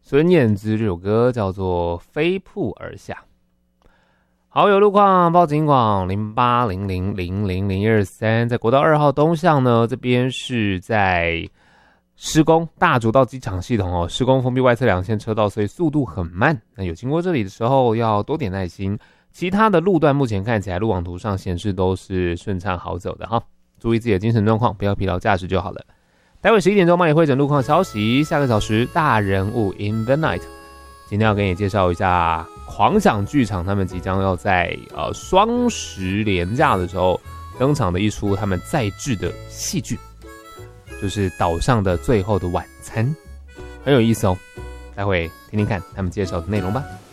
孙燕姿这首歌叫做《飞瀑而下》。好友路况报警广0800000123，在国道2号东向呢，这边是在施工大竹到机场系统哦，施工封闭外侧2线车道，所以速度很慢。那有经过这里的时候要多点耐心。其他的路段目前看起来路网图上显示都是顺畅好走的哈，注意自己的精神状况，不要疲劳驾驶就好了。待会11点钟帮你汇整路况消息，下个小时大人物 in the night。今天要给你介绍一下狂想剧场，他们即将要在双十连假的时候登场的一出他们再制的戏剧，就是岛上的最后的晚餐，很有意思哦。待会听听看他们介绍的内容吧。